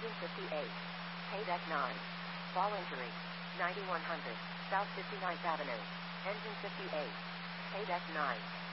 Engine 58. Paid at 9. Ball injury. 9100. South 59th Avenue. Engine 58. Paid at 9.